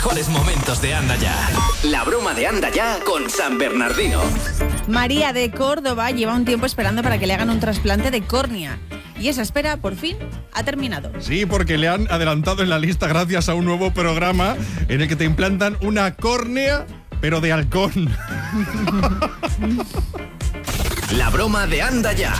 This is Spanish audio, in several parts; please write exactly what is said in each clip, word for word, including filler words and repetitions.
mejores momentos de Anda Ya. La broma de Anda Ya con San Bernardino. María de Córdoba lleva un tiempo esperando para que le hagan un trasplante de córnea. Y esa espera, por fin, ha terminado. Sí, porque le han adelantado en la lista gracias a un nuevo programa en el que te implantan una córnea, pero de halcón. La broma de Anda Ya.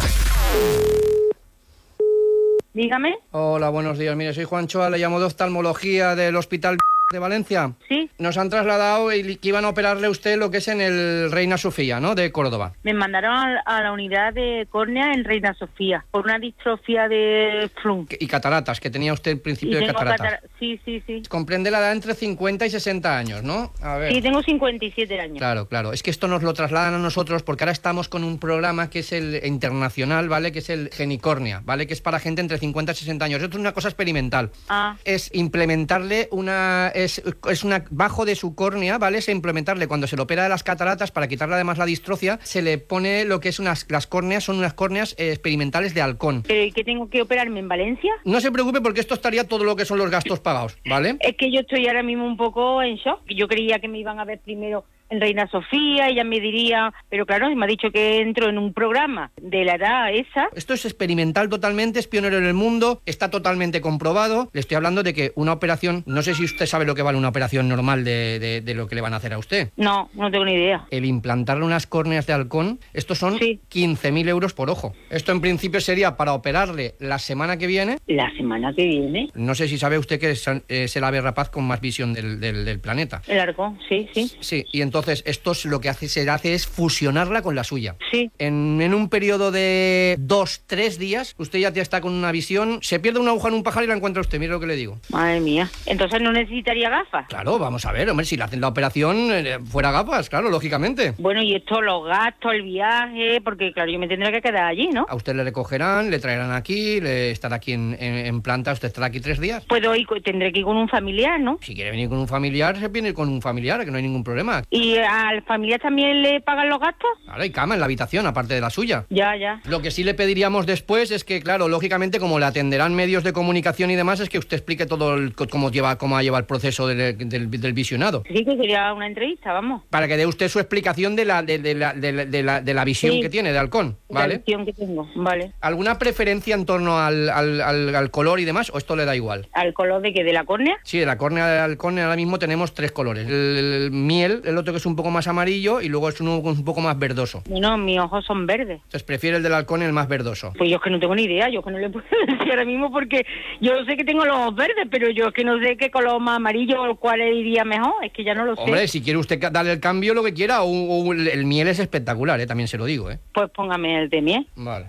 Dígame. Hola, buenos días. Mire, soy Juancho, le llamo de oftalmología del Hospital de Valencia. Sí. Nos han trasladado y que iban a operarle a usted lo que es en el Reina Sofía, ¿no? De Córdoba. Me mandaron a la unidad de córnea en Reina Sofía por una distrofia de flum. Y cataratas, que tenía usted el principio de cataratas. Catar- sí, sí, sí. Comprende la edad entre cincuenta y sesenta años, ¿no? A ver. Sí, tengo cincuenta y siete años. Claro, claro. Es que esto nos lo trasladan a nosotros porque ahora estamos con un programa que es el internacional, ¿vale? Que es el Genicornia, ¿vale? Que es para gente entre cincuenta y sesenta años. Esto es una cosa experimental. Ah. Es implementarle una... Es, es una... Bajo de su córnea, ¿vale? Es implementarle cuando se le opera de las cataratas para quitarle además la distrofia, se le pone lo que es unas... Las córneas son unas córneas eh, experimentales de halcón. ¿Pero y qué tengo que operarme en Valencia? No se preocupe porque esto estaría todo lo que son los gastos pagados, ¿vale? Es que yo estoy ahora mismo un poco en shock. Yo creía que me iban a ver primero en Reina Sofía, ella me diría, pero claro, me ha dicho que entro en un programa de la edad esa. Esto es experimental totalmente, es pionero en el mundo, está totalmente comprobado. Le estoy hablando de que una operación, no sé si usted sabe lo que vale una operación normal de, de, de lo que le van a hacer a usted. No, no tengo ni idea. El implantarle unas córneas de halcón, estos son Sí. quince mil euros por ojo. Esto en principio sería para operarle la semana que viene. La semana que viene. No sé si sabe usted que es, eh, es el ave rapaz con más visión del, del, del planeta. El arcón, sí, sí. Sí, y entonces esto es lo que hace, se hace es fusionarla con la suya. Sí. En, en un periodo de dos, tres días, usted ya está con una visión, se pierde una aguja en un pajar y la encuentra usted, mire lo que le digo. Madre mía. Entonces no necesitaría gafas. Claro, vamos a ver, hombre, si le hacen la operación, eh, fuera gafas, claro, lógicamente. Bueno, y esto, los gastos, el viaje, porque claro, yo me tendré que quedar allí, ¿no? A usted le recogerán, le traerán aquí, le estará aquí en, en, en planta, usted estará aquí tres días. Puedo ir, co- tendré que ir con un familiar, ¿no? Si quiere venir con un familiar, se viene con un familiar, que no hay ningún problema. ¿Y al familiar también le pagan los gastos? Claro, hay cama en la habitación, aparte de la suya. Ya, ya. Lo que sí le pediríamos después es que, claro, lógicamente, como le atenderán medios de comunicación y demás, es que usted explique todo el, cómo lleva cómo lleva el proceso del, del, del visionado. Sí, que sería una entrevista, vamos. Para que dé usted su explicación de la, de, de la, de la, de la, de la visión Sí. que tiene de halcón, La ¿vale? visión que tengo, vale. ¿Alguna preferencia en torno al, al, al, al color y demás, o esto le da igual? ¿Al color de que de la córnea? Sí, de la córnea del halcón ahora mismo tenemos tres colores. El, el miel, el otro que es un poco más amarillo y luego es uno un poco más verdoso. No, mis ojos son verdes. Entonces prefiere el del halcón, el más verdoso. Pues yo es que no tengo ni idea, yo es que no le puedo decir ahora mismo porque yo sé que tengo los ojos verdes, pero yo es que no sé qué color más amarillo o cuál iría mejor, es que ya no lo Hombre, sé. si quiere usted ca- darle el cambio, lo que quiera, o, o el, el miel es espectacular, ¿eh? También se lo digo, ¿eh? Pues póngame el de miel. Vale.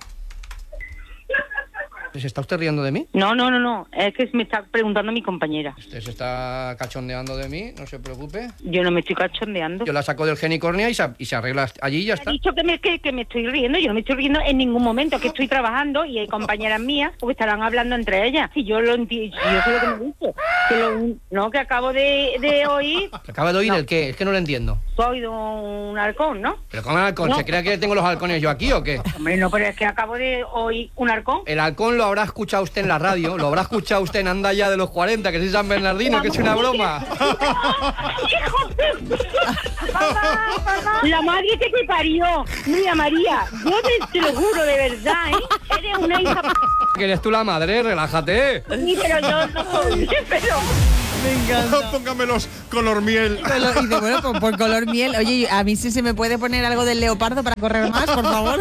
¿Se está usted riendo de mí? No, no, no, no, es que me está preguntando mi compañera. Usted se está cachondeando de mí, no se preocupe. Yo no me estoy cachondeando. Yo la saco del Genicornia y se, y se arregla allí y ya He está. dicho que me, que, que me estoy riendo, yo no me estoy riendo en ningún momento, que estoy trabajando y hay compañeras mías porque estarán hablando entre ellas. Si yo lo entiendo, yo sé lo que me he dicho. Que lo, no, que acabo de, de oír, ¿Acaba de oír No. el qué? Es que no lo entiendo. soy de un halcón, ¿no? ¿Pero cómo el halcón? No. ¿Se cree que tengo los halcones yo aquí o qué? Hombre, no, pero es que acabo de oír un halcón. El halcón lo habrá escuchado usted en la radio, lo habrá escuchado usted en Anda Ya de los cuarenta, que soy San Bernardino, que es una broma. ¡Hijo de... ¡Papá, papá! La madre que te parió. Mira, María, yo te, te lo juro de verdad, ¿eh? Eres una hija... Que eres tú la madre, relájate. Sí, pero yo no soy... Pero... Me encanta. Póngamelos color miel. Color- y dice, bueno, por, por color miel. Oye, a mí sí se me puede poner algo del leopardo para correr más, por favor.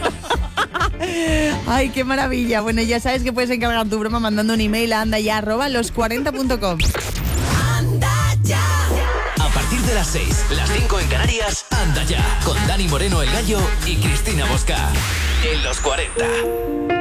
Ay, qué maravilla. Bueno, ya sabes que puedes encargar tu broma mandando un email a andaya arroba los cuarenta punto com. A partir de las seis, las cinco en Canarias, Anda Ya, con Dani Moreno el Gallo y Cristina Bosca. En los cuarenta.